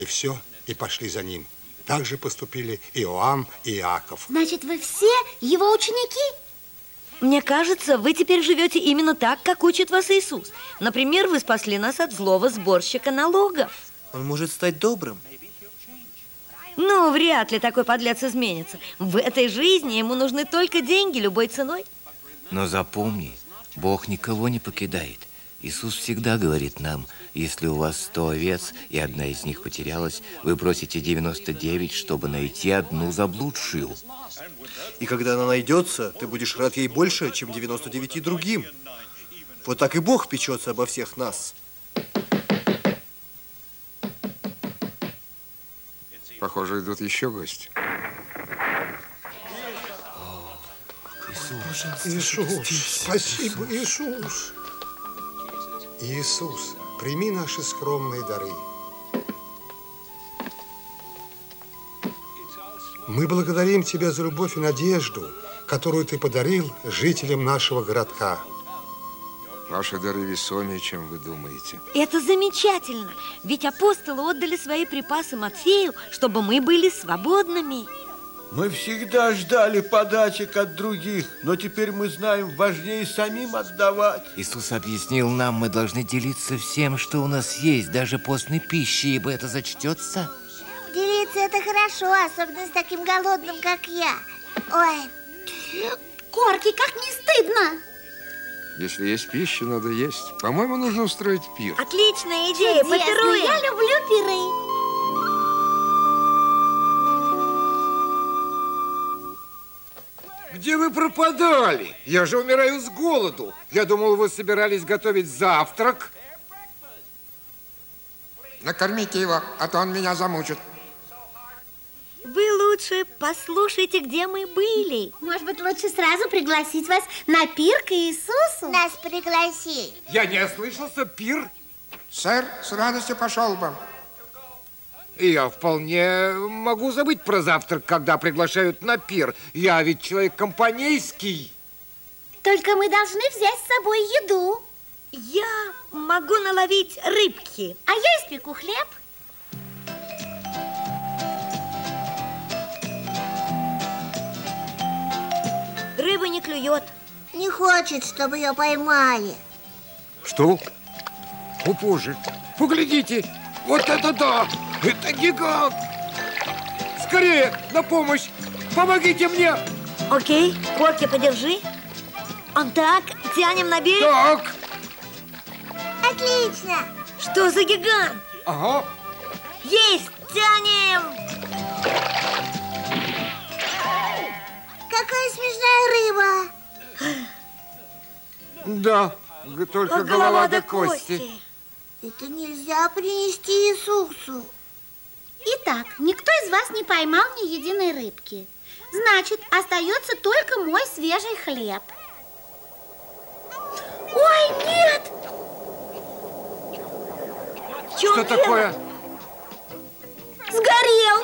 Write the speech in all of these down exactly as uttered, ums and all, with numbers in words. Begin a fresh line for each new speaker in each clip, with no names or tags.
И все, и пошли за ним. Так же поступили Иоанн и Иаков.
Значит, вы все его ученики?
Мне кажется, вы теперь живете именно так, как учит вас Иисус. Например, вы спасли нас от злого сборщика налогов.
Он может стать добрым.
Ну, вряд ли такой подлец изменится. В этой жизни ему нужны только деньги любой ценой.
Но запомни, Бог никого не покидает. Иисус всегда говорит нам: если у вас сто овец, и одна из них потерялась, вы бросите девяносто девять, чтобы найти одну заблудшую.
И когда она найдется, ты будешь рад ей больше, чем девяносто девяти другим. Вот так и Бог печется обо всех нас.
Похоже, идут еще гости.
Иисус, спасибо, Иисус. Иисус, прими наши скромные дары. Мы благодарим Тебя за любовь и надежду, которую Ты подарил жителям нашего городка.
Ваши дары весомее, чем вы думаете.
Это замечательно, ведь апостолы отдали свои припасы Матфею, чтобы мы были свободными.
Мы всегда ждали подачек от других, но теперь мы знаем, важнее самим отдавать.
Иисус объяснил нам, мы должны делиться всем, что у нас есть, даже постной пищей, ибо это зачтется.
Делиться это хорошо, особенно с таким голодным, как я. Ой, Корки, как не стыдно.
Если есть пища, надо есть. По-моему, нужно устроить пир.
Отличная идея,
Чудесно,
попируем.
я люблю пиры.
Где вы пропадали? Я же умираю с голоду. Я думал, вы собирались готовить завтрак.
Накормите его, а то он меня замучит.
Вы лучше послушайте, где мы были.
Может быть, лучше сразу пригласить вас на пир к Иисусу? Нас пригласи.
Я не ослышался, пир.
Сэр, с радостью пошел бы.
И я вполне могу забыть про завтрак, когда приглашают на пир. Я ведь человек компанейский.
Только мы должны взять с собой еду.
Я могу наловить рыбки.
А я испеку хлеб.
Рыба не клюет.
Не хочет, чтобы ее поймали.
Что? О, боже, поглядите, вот это да! Это гигант! Скорее, на помощь! Помогите мне!
Окей, Корки, подержи. А так, тянем на берег.
Так,
Отлично.
Что за гигант?
ага.
Есть, тянем.
Какая смешная рыба.
Да, г- только
Как
голова до кости.
Это нельзя принести Иисусу. Итак, никто из вас не поймал ни единой рыбки. Значит, остается только мой свежий хлеб. Ой, нет!
В чем
Что
дело?
такое?
Сгорел!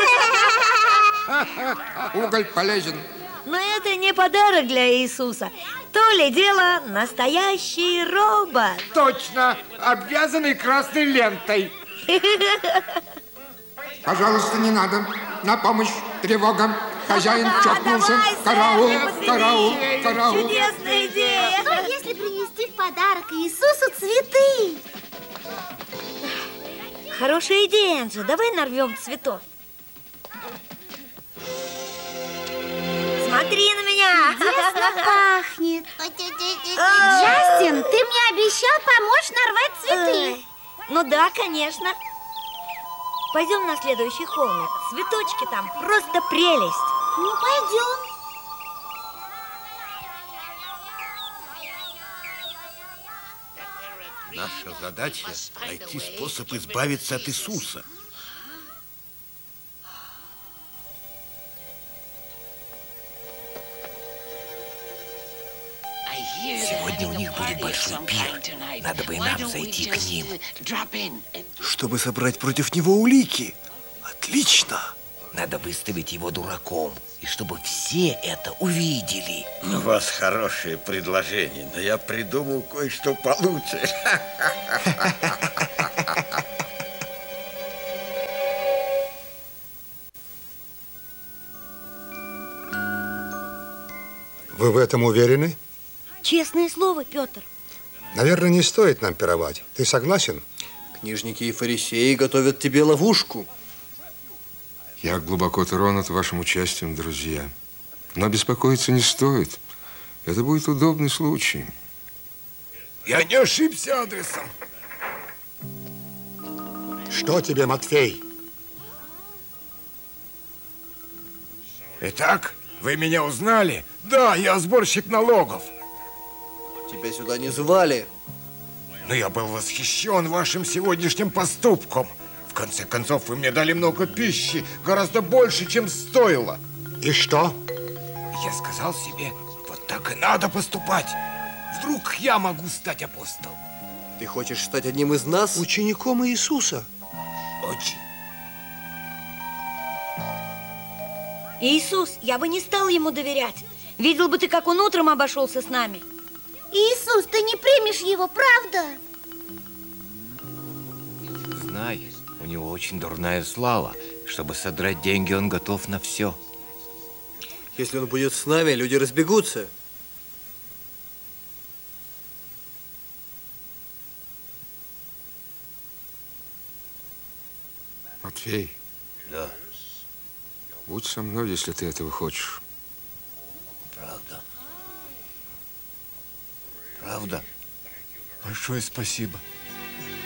Уголь полезен.
Но это не подарок для Иисуса. То ли дело настоящий робот.
Точно, обвязанный красной лентой.
Пожалуйста, не надо. На помощь, тревога. Хозяин
А,
чокнулся.
давай,
Караул,
Сэм,
караул,
быстрее.
караул.
Чудесная идея.
Что, если принести в подарок Иисусу цветы?
Хорошая идея, Энджи. Давай нарвем цветов. Смотри на меня.
Чудесно пахнет. Джастин, ты мне обещал помочь нарвать цветы.
Ой, ну да, конечно. Пойдем на следующий холмик. Цветочки там просто прелесть.
Ну, пойдем.
Наша задача – найти способ избавиться от Иисуса.
Сегодня у них будет большой пир. Надо бы и нам зайти к ним.
Чтобы собрать против него улики. Отлично.
Надо выставить его дураком, и чтобы все это увидели.
У вас хорошее предложение, но я придумал кое-что получше.
Вы в этом уверены?
Честное слово, Петр.
Наверное, не стоит нам пировать. Ты согласен?
Книжники и фарисеи готовят тебе ловушку.
Я глубоко тронут вашим участием, друзья. Но беспокоиться не стоит. Это будет удобный случай.
Я не ошибся адресом.
Что тебе, Матфей?
Итак, вы меня узнали? Да, я сборщик налогов.
Тебя сюда не звали.
Но я был восхищен вашим сегодняшним поступком. В конце концов, вы мне дали много пищи, гораздо больше, чем стоило.
И что?
Я сказал себе, вот так и надо поступать. Вдруг я могу стать апостолом.
Ты хочешь стать одним из нас?
Учеником Иисуса.
Очень.
Иисус, я бы не стал ему доверять. Видел бы ты, как он утром обошелся с нами.
Иисус, ты не примешь его, правда?
Знай, у него очень дурная слава. Чтобы содрать деньги, он готов на все.
Если он будет с нами, люди разбегутся.
Матфей.
Да.
Будь со мной, если ты этого хочешь.
Правда. Правда.
Большое спасибо.